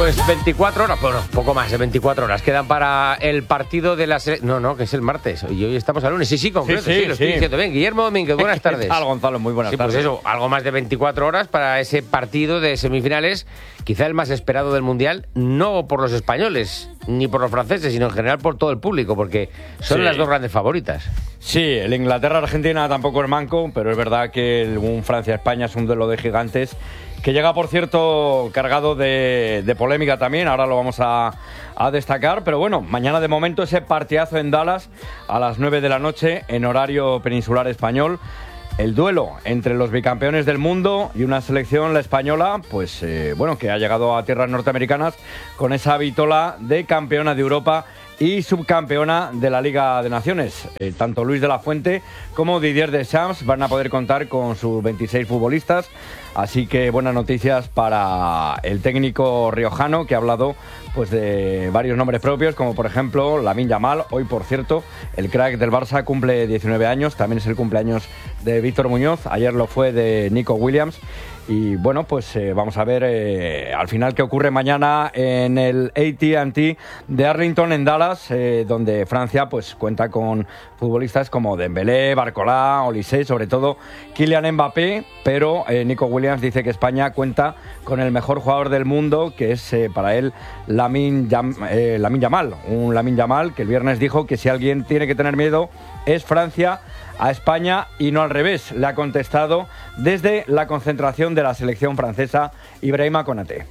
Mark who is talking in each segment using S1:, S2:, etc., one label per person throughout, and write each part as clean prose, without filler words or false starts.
S1: Pues 24 horas, bueno, poco más de 24 horas quedan para el partido de la selección. No, que es el martes. Y hoy estamos al lunes. Sí, concreto, sí, lo estoy diciendo. Ven, Guillermo Domínguez, buenas tardes.
S2: ¿Qué tal, Gonzalo? Muy buenas tardes.
S1: Pues eso, algo más de 24 horas para ese partido de semifinales, quizá el más esperado del Mundial, no por los españoles ni por los franceses, sino en general por todo el público, porque son las dos grandes favoritas.
S2: Sí, el Inglaterra-Argentina tampoco es manco, pero es verdad que un Francia-España es un duelo de gigantes que llega, por cierto, cargado de polémica también. Ahora lo vamos a destacar. Pero bueno, mañana de momento ese partidazo en Dallas a las 9 de la noche en horario peninsular español. El duelo entre los bicampeones del mundo y una selección, la española, pues bueno, que ha llegado a tierras norteamericanas con esa vitola de campeona de Europa y subcampeona de la Liga de Naciones. Tanto Luis de la Fuente como Didier Deschamps van a poder contar con sus 26 futbolistas. Así que buenas noticias para el técnico riojano, que ha hablado pues de varios nombres propios, como por ejemplo Lamine Yamal. Hoy, por cierto, el crack del Barça cumple 19 años. También es el cumpleaños de Víctor Muñoz. Ayer lo fue de Nico Williams. Y bueno, pues vamos a ver al final qué ocurre mañana en el AT&T de Arlington en Dallas, donde Francia pues cuenta con futbolistas como Dembélé, Barcola, Olise, sobre todo Kylian Mbappé, pero Nico Williams dice que España cuenta con el mejor jugador del mundo, que es para él Lamine Yamal, un Lamine Yamal que el viernes dijo que si alguien tiene que tener miedo es Francia a España y no al revés. Le ha contestado desde la concentración de la selección francesa Ibrahima Konaté.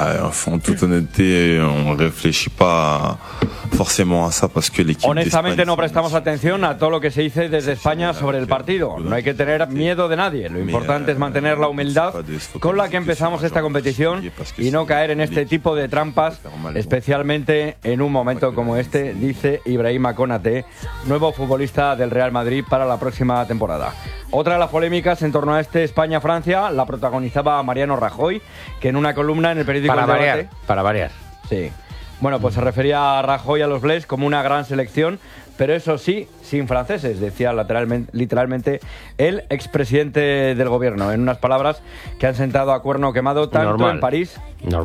S3: En toute honnêteté, on réfléchit pas forcément a ça parce que l'équipe.
S2: Honestamente no prestamos atención a todo lo que se dice desde España sobre el partido. No hay que tener miedo de nadie. Lo importante es mantener la humildad con la que empezamos esta competición y no caer en este tipo de trampas, especialmente en un momento como este, dice Ibrahima Konaté, nuevo futbolista del Real Madrid para la próxima temporada. Otra de las polémicas en torno a este España-Francia la protagonizaba Mariano Rajoy, que en una columna en el periódico
S1: Para variar.
S2: Sí. Bueno, pues se refería a Rajoy a los Bleus como una gran selección, pero eso sí, sin franceses, decía literalmente el expresidente del gobierno, en unas palabras que han sentado a cuerno quemado tanto en París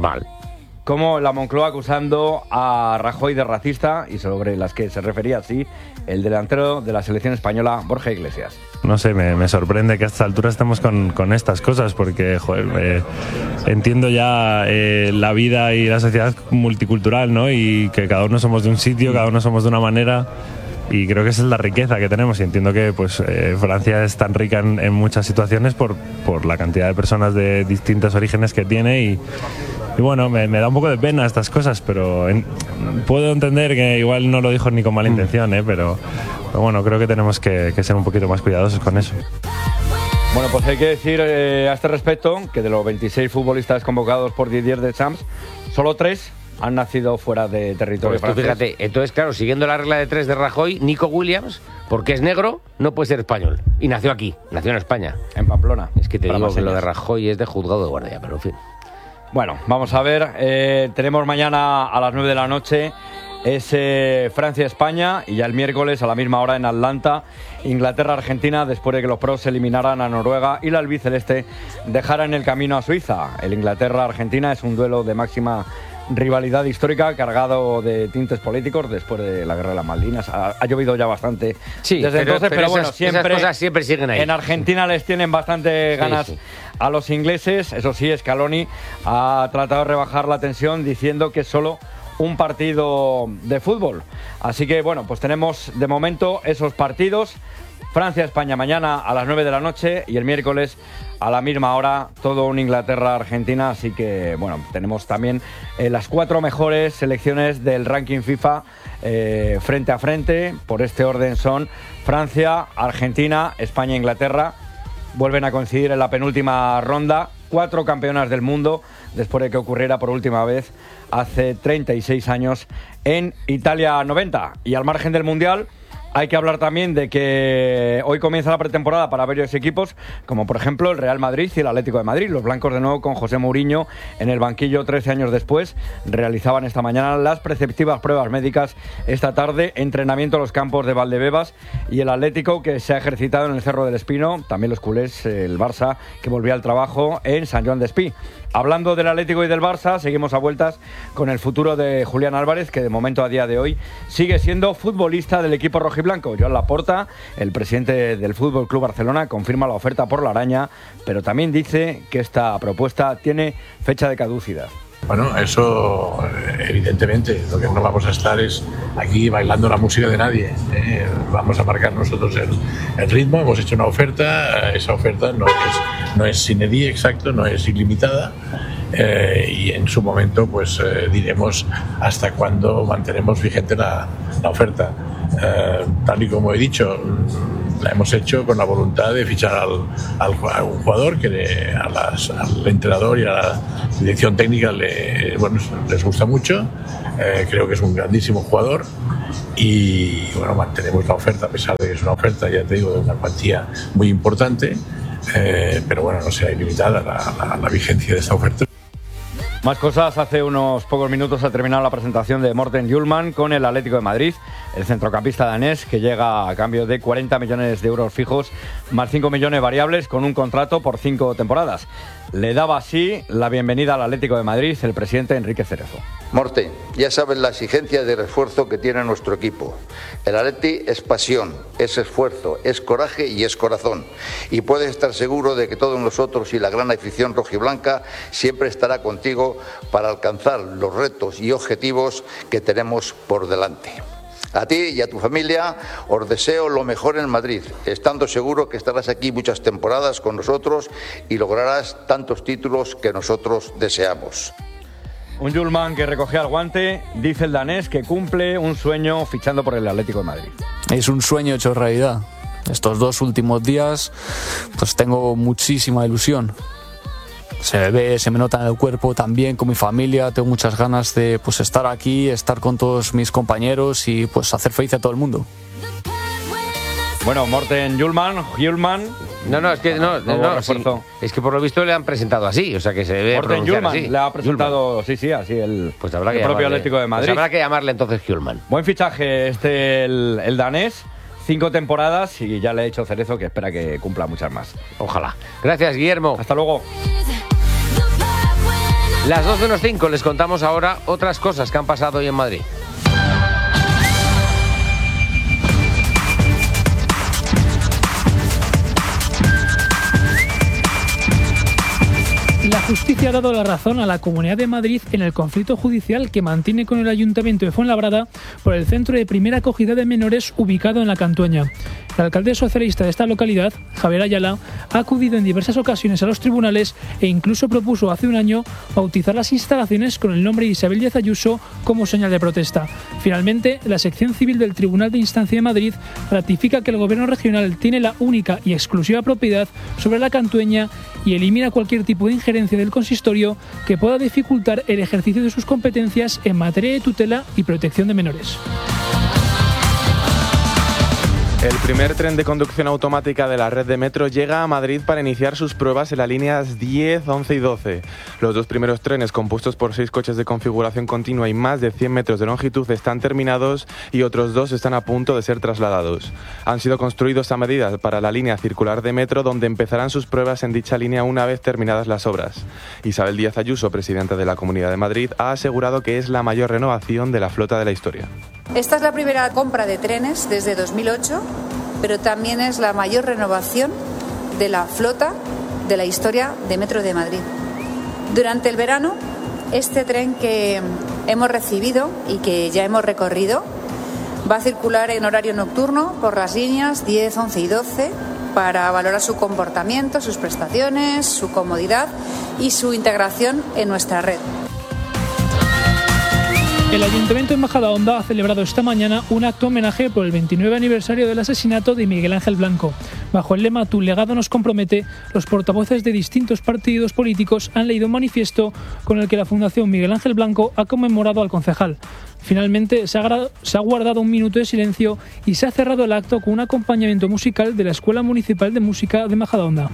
S2: como la Moncloa, acusando a Rajoy de racista, y sobre las que se refería así el delantero de la selección española, Borja Iglesias.
S4: No sé, me sorprende que a estas alturas estemos con estas cosas, porque joder, entiendo ya la vida y la sociedad multicultural, ¿no? Y que cada uno somos de un sitio, cada uno somos de una manera, y creo que esa es la riqueza que tenemos, y entiendo que pues Francia es tan rica en muchas situaciones por la cantidad de personas de distintos orígenes que tiene, y bueno, me da un poco de pena estas cosas, pero puedo entender que igual no lo dijo ni con mala intención, pero bueno, creo que tenemos que ser un poquito más cuidadosos con eso.
S2: Bueno, pues hay que decir a este respecto que de los 26 futbolistas convocados por Didier Deschamps, solo 3 han nacido fuera de territorio francés.
S1: Fíjate, entonces claro, siguiendo la regla de 3 de Rajoy, Nico Williams, porque es negro, no puede ser español. Y nació aquí, nació en España.
S2: En Pamplona.
S1: Es que te digo que lo de Rajoy es de juzgado de guardia, pero en fin.
S2: Bueno, vamos a ver, tenemos mañana a las 9 de la noche es Francia-España, y ya el miércoles a la misma hora en Atlanta, Inglaterra-Argentina, después de que los pros eliminaran a Noruega y la albiceleste dejara en el camino a Suiza. El Inglaterra-Argentina es un duelo de máxima rivalidad histórica, cargado de tintes políticos después de la guerra de las Malvinas. Ha llovido ya bastante desde entonces, pero bueno,
S1: esas cosas siempre siguen ahí.
S2: En Argentina les tienen bastante ganas a los ingleses. Eso sí, Scaloni ha tratado de rebajar la tensión diciendo que es solo un partido de fútbol. Así que bueno, pues tenemos de momento esos partidos. Francia-España mañana a las 9 de la noche y el miércoles a la misma hora todo un Inglaterra-Argentina. Así que bueno, tenemos también las 4 mejores selecciones del ranking FIFA frente a frente. Por este orden son Francia, Argentina, España e Inglaterra. Vuelven a coincidir en la penúltima ronda. 4 campeonas del mundo después de que ocurriera por última vez hace 36 años en Italia 90. Y al margen del Mundial, Hay que hablar también de que hoy comienza la pretemporada para varios equipos, como por ejemplo el Real Madrid y el Atlético de Madrid. Los blancos de nuevo con José Mourinho en el banquillo 13 años después. Realizaban esta mañana las preceptivas pruebas médicas. Esta tarde entrenamiento en los campos de Valdebebas, y el Atlético que se ha ejercitado en el Cerro del Espino. También los culés, el Barça que volvía al trabajo en Sant Joan d'Espí. Hablando del Atlético y del Barça, seguimos a vueltas con el futuro de Julián Álvarez, que de momento a día de hoy sigue siendo futbolista del equipo rojiblanco. Joan Laporta, el presidente del Fútbol Club Barcelona, confirma la oferta por la araña, pero también dice que esta propuesta tiene fecha de caducidad.
S5: Bueno, eso evidentemente, lo que no vamos a estar es aquí bailando la música de nadie. Vamos a marcar nosotros el ritmo, hemos hecho una oferta, esa oferta no es sine die, exacto, no es ilimitada, y en su momento pues diremos hasta cuándo mantenemos vigente la oferta. Tal y como he dicho, la hemos hecho con la voluntad de fichar a un jugador que al entrenador y a la dirección técnica les gusta mucho. Creo que es un grandísimo jugador y bueno, mantenemos la oferta, a pesar de que es una oferta, ya te digo, de una cuantía muy importante, pero bueno, no sea ilimitada la vigencia de esta oferta.
S2: Más cosas. Hace unos pocos minutos ha terminado la presentación de Morten Hjulmand con el Atlético de Madrid, el centrocampista danés que llega a cambio de 40 millones de euros fijos más 5 millones variables con un contrato por 5 temporadas. Le daba así la bienvenida al Atlético de Madrid el presidente Enrique Cerezo.
S6: Morten, ya sabes la exigencia de refuerzo que tiene nuestro equipo. El Atleti es pasión, es esfuerzo, es coraje y es corazón. Y puedes estar seguro de que todos nosotros y la gran afición rojiblanca siempre estará contigo para alcanzar los retos y objetivos que tenemos por delante. A ti y a tu familia os deseo lo mejor en Madrid, estando seguro que estarás aquí muchas temporadas con nosotros y lograrás tantos títulos que nosotros deseamos.
S2: Un Hjulmand que recogía el guante, dice el danés que cumple un sueño fichando por el Atlético de Madrid.
S7: Es un sueño hecho realidad. Estos 2 últimos días pues tengo muchísima ilusión. Se me ve, se me nota en el cuerpo también con mi familia. Tengo muchas ganas de pues estar aquí, estar con todos mis compañeros y pues hacer feliz a todo el mundo.
S2: Bueno, Morten Hjulmand.
S1: No, es que sí. Es que por lo visto le han presentado así, o sea que se debe
S2: Morten
S1: pronunciar
S2: Hjulmand
S1: así.
S2: le ha presentado, así el,
S1: pues habrá que
S2: el propio
S1: llamarle,
S2: Atlético de Madrid.
S1: Pues habrá que llamarle entonces Hjulmand.
S2: Buen fichaje el danés. 5 temporadas y ya le he dicho Cerezo que espera que cumpla muchas más.
S1: Ojalá. Gracias, Guillermo.
S2: Hasta luego.
S1: Las 2:05 les contamos ahora otras cosas que han pasado hoy en Madrid.
S8: La justicia ha dado la razón a la Comunidad de Madrid en el conflicto judicial que mantiene con el Ayuntamiento de Fuenlabrada por el centro de primera acogida de menores ubicado en La Cantueña. El alcalde socialista de esta localidad, Javier Ayala, ha acudido en diversas ocasiones a los tribunales e incluso propuso hace un año bautizar las instalaciones con el nombre de Isabel Díaz Ayuso como señal de protesta. Finalmente, la sección civil del Tribunal de Instancia de Madrid ratifica que el gobierno regional tiene la única y exclusiva propiedad sobre La Cantueña y elimina cualquier tipo de injerencia del consistorio que pueda dificultar el ejercicio de sus competencias en materia de tutela y protección de menores.
S9: El primer tren de conducción automática de la red de metro llega a Madrid para iniciar sus pruebas en las líneas 10, 11 y 12. Los 2 primeros trenes, compuestos por 6 coches de configuración continua y más de 100 metros de longitud, están terminados y otros 2 están a punto de ser trasladados. Han sido construidos a medida para la línea circular de metro, donde empezarán sus pruebas en dicha línea una vez terminadas las obras. Isabel Díaz Ayuso, presidenta de la Comunidad de Madrid, ha asegurado que es la mayor renovación de la flota de la historia.
S10: Esta es la primera compra de trenes desde 2008, pero también es la mayor renovación de la flota de la historia de Metro de Madrid. Durante el verano, este tren que hemos recibido y que ya hemos recorrido va a circular en horario nocturno por las líneas 10, 11 y 12 para valorar su comportamiento, sus prestaciones, su comodidad y su integración en nuestra red.
S8: El Ayuntamiento de Majadahonda ha celebrado esta mañana un acto homenaje por el 29 aniversario del asesinato de Miguel Ángel Blanco. Bajo el lema "Tu legado nos compromete", los portavoces de distintos partidos políticos han leído un manifiesto con el que la Fundación Miguel Ángel Blanco ha conmemorado al concejal. Finalmente se ha guardado un minuto de silencio y se ha cerrado el acto con un acompañamiento musical de la Escuela Municipal de Música de Majadahonda.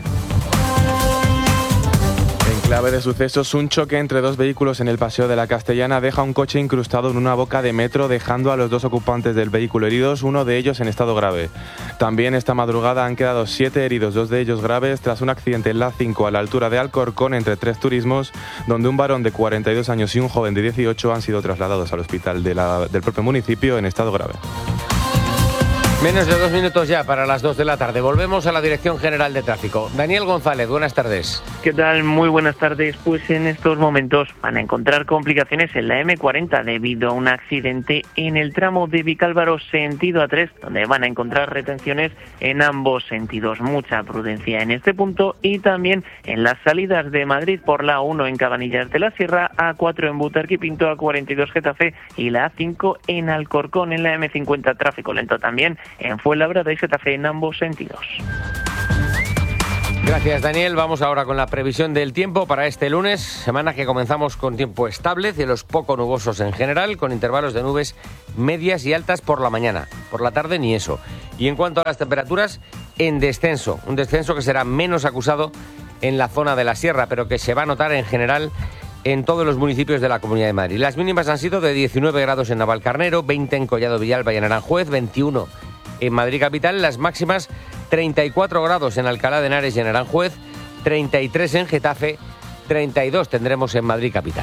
S9: En clave de sucesos, un choque entre dos vehículos en el Paseo de la Castellana deja un coche incrustado en una boca de metro, dejando a los dos ocupantes del vehículo heridos, uno de ellos en estado grave. También esta madrugada han quedado 7 heridos, 2 de ellos graves, tras un accidente en la A5 a la altura de Alcorcón entre 3 turismos, donde un varón de 42 años y un joven de 18 han sido trasladados al hospital del propio municipio en estado grave.
S1: Menos de 2 minutos ya para las 2 de la tarde. Volvemos a la Dirección General de Tráfico. Daniel González, buenas tardes.
S11: ¿Qué tal? Muy buenas tardes. Pues en estos momentos van a encontrar complicaciones en la M40 debido a un accidente en el tramo de Vicálvaro sentido A3, donde van a encontrar retenciones en ambos sentidos. Mucha prudencia en este punto y también en las salidas de Madrid por la A1 en Cabanillas de la Sierra, A4 en Butarque Pinto, A42 Getafe y la A5 en Alcorcón. En la M50 tráfico lento también en Fuenlabrada y Getafe en ambos sentidos.
S1: Gracias, Daniel. Vamos ahora con la previsión del tiempo para este lunes, semana que comenzamos con tiempo estable, cielos poco nubosos en general, con intervalos de nubes medias y altas por la mañana. Por la tarde ni eso. Y en cuanto a las temperaturas, en descenso. Un descenso que será menos acusado en la zona de la sierra, pero que se va a notar en general en todos los municipios de la Comunidad de Madrid. Las mínimas han sido de 19 grados en Navalcarnero, 20 en Collado Villalba y en Aranjuez, 21 en Madrid capital, las máximas 34 grados en Alcalá de Henares y en Aranjuez, 33 en Getafe, 32 tendremos en Madrid capital.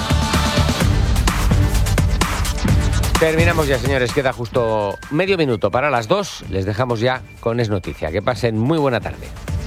S1: Terminamos ya, señores, queda justo medio minuto para las 2, les dejamos ya con Es Noticia. Que pasen muy buena tarde.